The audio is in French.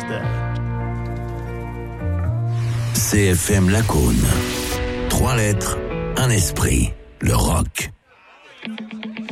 CFM Lacaune. 3 lettres, un esprit. Le rock.